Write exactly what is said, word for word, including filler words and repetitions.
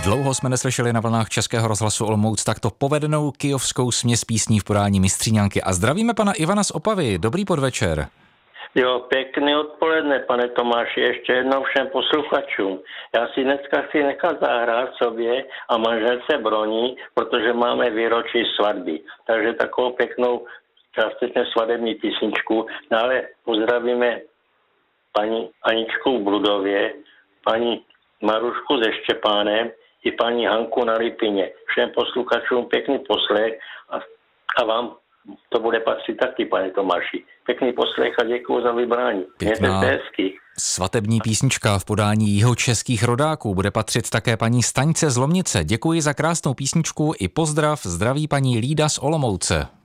Dlouho jsme neslyšeli na vlnách Českého rozhlasu Olomouc takto povedenou kyjovskou směs písní v podání Mistříňanky. A zdravíme pana Ivana z Opavy. Dobrý podvečer. Jo, pěkný odpoledne, pane Tomáši, ještě jednou všem posluchačům. Já si dneska chci nechat zahrát sobě a manželce Broni, protože máme výročí svatby. Takže takovou pěknou částečně svadební písničku. Dále pozdravíme paní Aničku v Bludově, paní Marušku ze Štěpánem i paní Hanku na Lipině. Všem posluchačům pěkný poslech a, a vám to bude patřit taky, pane Tomáši. Pěkný poslech a děkuju za vybrání. Pěkná svatební písnička v podání jihočeských rodáků bude patřit také paní Staňce z Lomnice. Děkuji za krásnou písničku i pozdrav, zdraví paní Lída z Olomouce.